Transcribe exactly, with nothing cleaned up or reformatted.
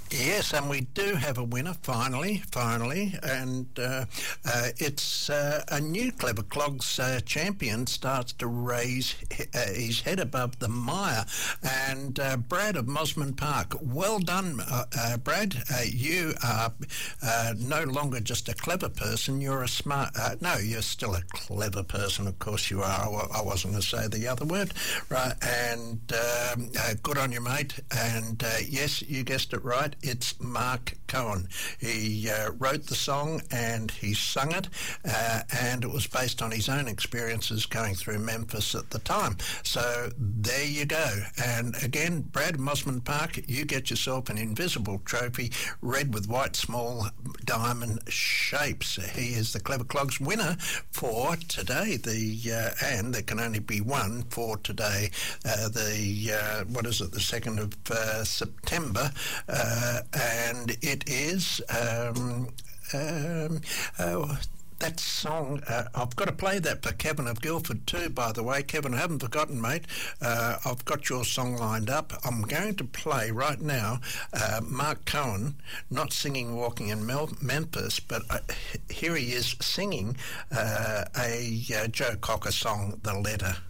Yes, and we do have a winner, finally, finally, and uh, uh, it's uh, a new Clever Clogs uh, champion starts to raise he- uh, his head above the mire, and uh, Brad of Mosman Park, well done, uh, uh, Brad. Uh, you are uh, no longer just a clever person, you're a smart, uh, no, you're still a clever person, of course you are. I, w- I wasn't going to say the other word, right, and um, uh, good on you, mate, and uh, yes, you guessed it right. It's Mark Cohen. He uh, wrote the song and he sung it, uh, and it was based on his own experiences going through Memphis at the time. So there you go. And again, Brad Mosman Park, you get yourself an invisible trophy, red with white small diamond shapes. He is the Clever Clogs winner for today. The uh, and there can only be one for today. Uh, the uh, what is it? The second of uh, September. Uh, and it is um, um, uh, that song. Uh, I've got to play that for Kevin of Guildford too, by the way. Kevin, I haven't forgotten, mate. Uh, I've got your song lined up. I'm going to play right now uh, Mark Cohen, not singing Walking in Mel- Memphis, but uh, here he is singing uh, a uh, Joe Cocker song, The Letter.